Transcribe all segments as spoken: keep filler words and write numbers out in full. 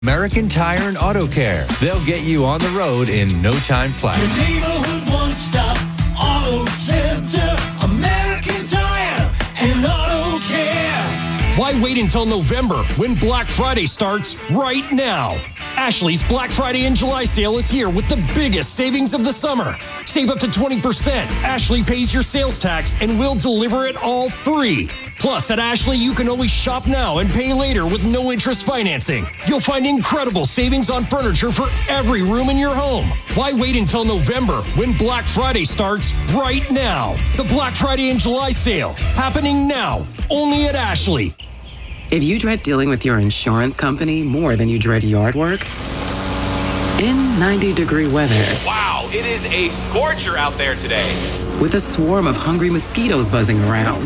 American Tire and Auto Care. They'll get you on the road in no time flat. Your neighborhood one-stop auto center. American Tire and Auto Care. Why wait until November when Black Friday starts right now? Ashley's Black Friday and July sale is here with the biggest savings of the summer. Save up to twenty percent. Ashley pays your sales tax and we'll deliver it all free. Plus, at Ashley, you can always shop now and pay later with no interest financing. You'll find incredible savings on furniture for every room in your home. Why wait until November when Black Friday starts right now? The Black Friday and July sale happening now, only at Ashley. If you dread dealing with your insurance company more than you dread yard work, in ninety degree weather. Wow, it is a scorcher out there today. With a swarm of hungry mosquitoes buzzing around,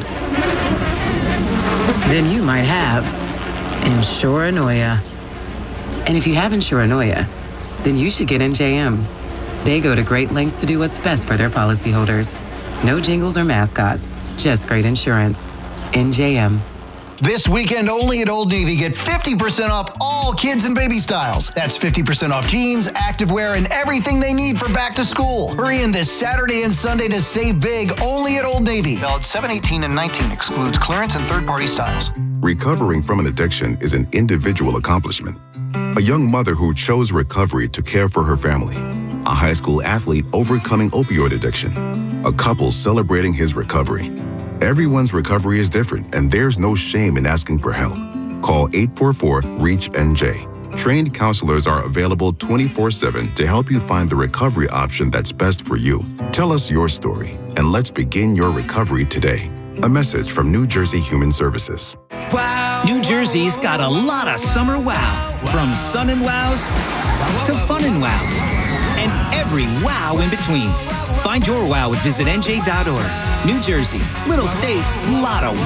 then you might have Insuranoia. And if you have Insuranoia, then you should get N J M. They go to great lengths to do what's best for their policyholders. No jingles or mascots, just great insurance. N J M. This weekend only at Old Navy, get fifty percent off all kids and baby styles. That's fifty percent off jeans, activewear, and everything they need for back to school. Hurry in this Saturday and Sunday to save big only at Old Navy. Valid seven eighteen and nineteen, excludes clearance and third-party styles. Recovering from an addiction is an individual accomplishment. A young mother who chose recovery to care for her family. A high school athlete overcoming opioid addiction. A couple celebrating his recovery. Everyone's recovery is different, and there's no shame in asking for help. Call eight four four, REACH N J. Trained counselors are available twenty-four seven to help you find the recovery option that's best for you. Tell us your story, and let's begin your recovery today. A message from New Jersey Human Services. Wow. New Jersey's got a lot of summer wow. From sun and wows to fun and wows. And every wow in between. Find your wow at visit N J dot org. New Jersey, little state, lot of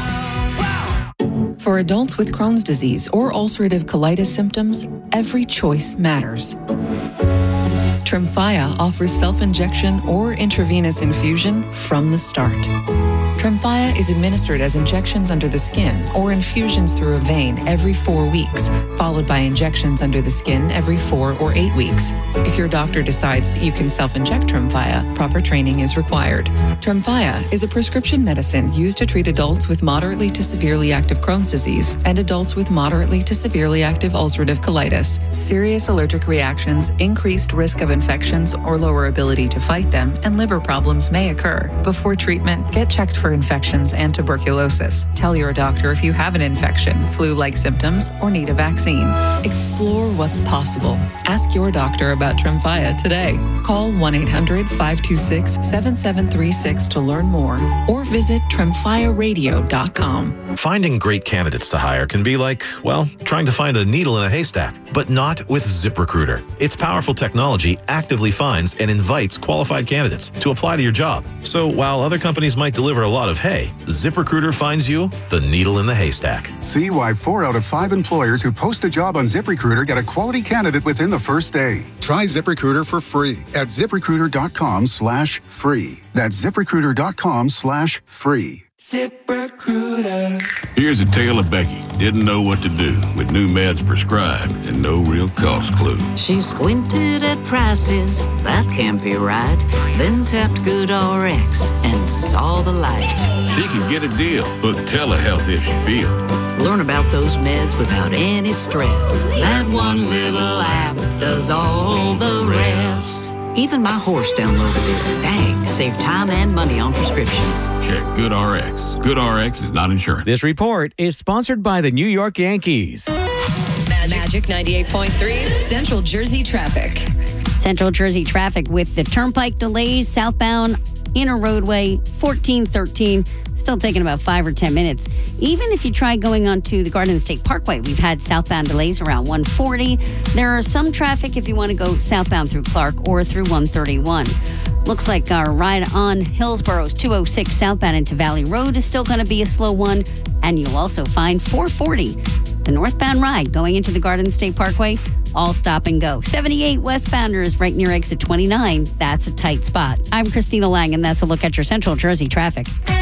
wow. For adults with Crohn's disease or ulcerative colitis symptoms, every choice matters. Tremfya offers self-injection or intravenous infusion from the start. Tremfya is administered as injections under the skin or infusions through a vein every four weeks, followed by injections under the skin every four or eight weeks. If your doctor decides that you can self-inject Tremfya, proper training is required. Tremfya is a prescription medicine used to treat adults with moderately to severely active Crohn's disease and adults with moderately to severely active ulcerative colitis. Serious allergic reactions, increased risk of infections or lower ability to fight them, and liver problems may occur. Before treatment, get checked for infections and tuberculosis. Tell your doctor if you have an infection, flu-like symptoms, or need a vaccine. Explore what's possible. Ask your doctor about Tremfya today. Call one eight hundred, five two six, seven seven three six to learn more or visit tremfya radio dot com. Finding great candidates to hire can be like, well, trying to find a needle in a haystack, but not with ZipRecruiter. Its powerful technology actively finds and invites qualified candidates to apply to your job. So while other companies might deliver a lot of hay, ZipRecruiter finds you the needle in the haystack. See why four out of five employers who post a job on ZipRecruiter get a quality candidate within the first day. Try ZipRecruiter for free at ZipRecruiter.com slash free. That's ZipRecruiter.com slash free. ZipRecruiter. Here's a tale of Becky. Didn't know what to do with new meds prescribed and no real cost clue. She squinted at prices, that can't be right. Then tapped GoodRx and saw the light. She can get a deal. Book telehealth if she feels. Learn about those meds without any stress. That one little app does all the rest. Even my horse downloaded it. Dang, save time and money on prescriptions. Check GoodRx. GoodRx is not insurance. This report is sponsored by the New York Yankees. Magic ninety-eight point three, Central Jersey traffic. Central Jersey traffic with the turnpike delays, southbound inner roadway fourteen thirteen. Still taking about five or ten minutes. Even if you try going onto the Garden State Parkway, we've had southbound delays around one forty. There are some traffic if you want to go southbound through Clark or through one thirty-one. Looks like our ride on Hillsborough's two oh six southbound into Valley Road is still going to be a slow one. And you'll also find four forty, the northbound ride going into the Garden State Parkway, all stop and go. seventy-eight westbounders right near exit twenty-nine. That's a tight spot. I'm Christina Lang, and that's a look at your Central Jersey traffic.